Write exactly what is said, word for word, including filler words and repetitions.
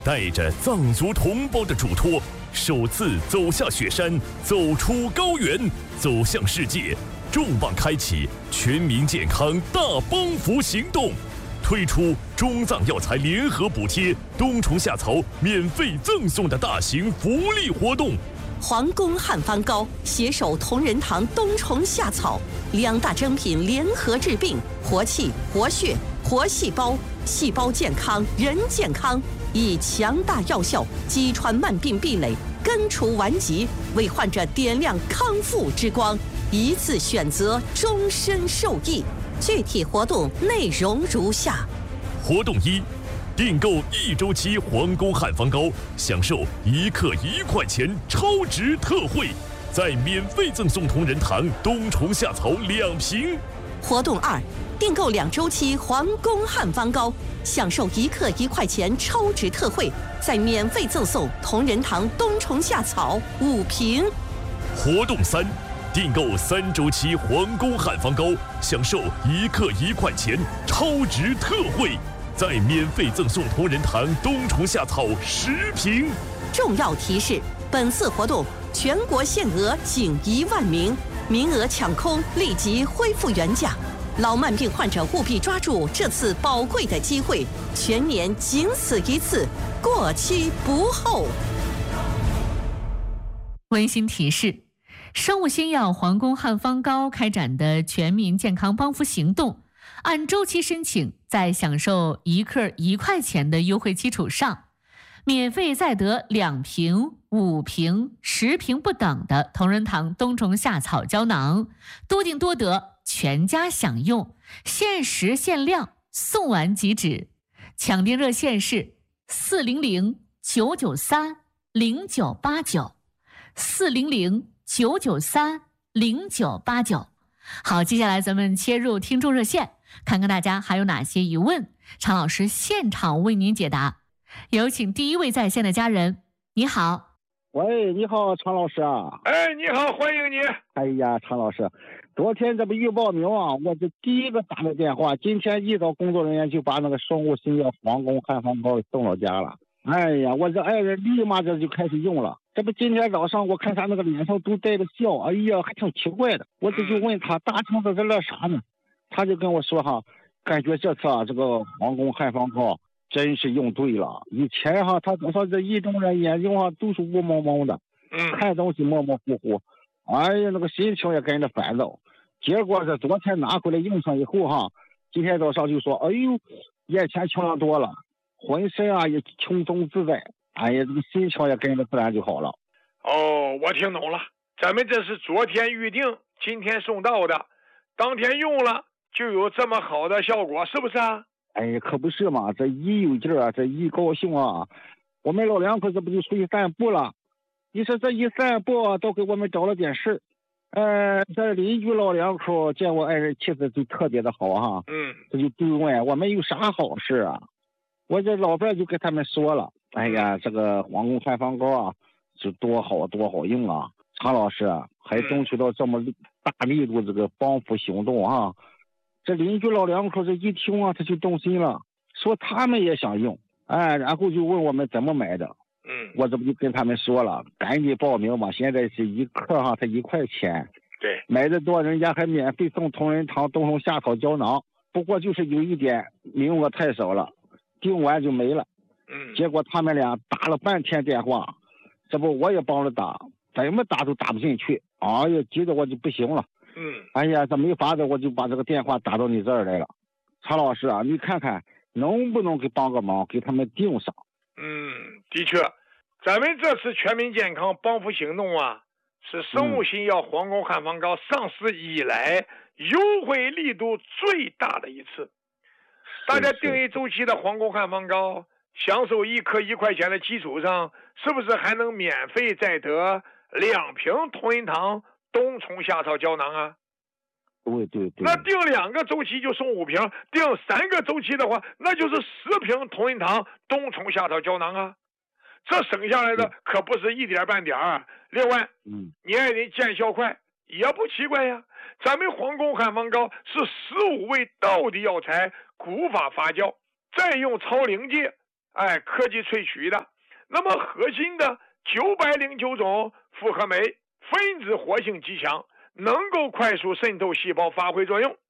带着藏族同胞的嘱托，首次走下雪山，走出高原，走向世界，重磅开启全民健康大帮扶行动，推出中藏药材联合补贴、冬虫夏草免费赠送的大型福利活动。 皇宫汉方膏携手同仁堂冬虫夏草两大珍品联合治病，活气、活血、活细胞，细胞健康，人健康，以强大药效击穿慢病壁垒，根除顽疾，为患者点亮康复之光，一次选择，终身受益。具体活动内容如下： 活动一，订购一周期皇宫汉方膏，享受一克一块钱超值特惠，再免费赠送同仁堂冬虫夏草两瓶。 活动二，订购两周期皇宫汉方膏，享受一克一块钱超值特惠，再免费赠送同仁堂冬虫夏草五瓶。 活动三，订购三周期皇宫汉方膏，享受一克一块钱超值特惠，再免费赠送同仁堂冬虫夏草十瓶。 重要提示：本次活动全国限额仅一万名，名额抢空，立即恢复原价。老慢病患者务必抓住这次宝贵的机会，全年仅此一次，过期不候。 温馨提示：生物新药皇宫汉方膏开展的全民健康帮扶行动，按周期申请，在享受一克一块钱的优惠基础上，免费再得两瓶、五瓶、十瓶不等的同仁堂冬虫夏草胶囊，多订多得，全家享用，限时限量，送完即止。抢订热线是四零零九九三零九八九，四零零九九三零九八九。好，接下来咱们切入听众热线，看看大家还有哪些疑问，常老师现场为您解答。有请第一位在线的家人。你好。 喂，你好，常老师啊。 哎，你好，欢迎你。 哎呀，常老师，昨天这不预报名啊，我这第一个打的电话，今天一早工作人员就把那个生物新药皇宫汉方膏送到家了。哎呀，我这爱人立马这就开始用了。这不今天早上我看他那个脸上都带着笑，哎呀，还挺奇怪的。我这就问他大清早在乐啥呢？他就跟我说哈，感觉这次啊这个皇宫汉方膏真是用对了。以前哈他早上这一睁着眼睛哈都是雾蒙蒙的， 嗯， 看东西模模糊糊，哎呀那个心情也跟着烦躁。结果这昨天拿回来用上以后哈，今天早上就说，哎呦，眼前清亮多了，浑身啊也轻松自在，哎呀这个心情也跟着自然就好了。 哦，我听懂了，咱们这是昨天预定，今天送到的，当天用了就有这么好的效果，是不是啊？ 哎，可不是嘛，这一有劲儿啊，这一高兴啊，我们老两口这不就出去散步了？你说这一散步啊，都给我们找了点事。呃，这邻居老两口见我爱人气质就特别的好哈， 嗯， 这就都问我们有啥好事啊？我这老伴就跟他们说了，哎呀，这个皇宫汉方膏啊，是多好多好用啊！常老师啊，还争取到这么大力度这个帮扶行动啊！这邻居老两口这一听啊，他就动心了，说他们也想用，哎，然后就问我们怎么买的。 嗯， 我这不就跟他们说了，赶紧报名吧！现在是一克哈，才一块钱， 对， 买的多人家还免费送同仁堂冬虫夏草胶囊。不过就是有一点，名额太少了，订完就没了。 嗯， 结果他们俩打了半天电话，这不我也帮着打，怎么打都打不进去，哎呀，急得我就不行了。 嗯， 哎呀，这没法子，我就把这个电话打到你这儿来了。常老师啊，你看看能不能给帮个忙，给他们订上。 嗯，的确，咱们这次全民健康帮扶行动啊，是生物新药皇宫汉方膏上市以来优惠力度最大的一次。大家订一周期的皇宫汉方膏，享受一克一块钱的基础上，是不是还能免费再得两瓶同仁堂冬虫夏草胶囊啊？ 对对对。 那订两个周期就送五瓶，订三个周期的话，那就是十瓶同仁堂冬虫夏草胶囊啊。这省下来的可不是一点半点儿。另外， 嗯， 你爱人见效快也不奇怪呀。咱们皇宫汉方膏是十五味道的药材古法发酵，再用超临界， 哎，科技萃取的。那么核心的九百零九种复合酶分子活性极强，能够快速渗透细胞发挥作用。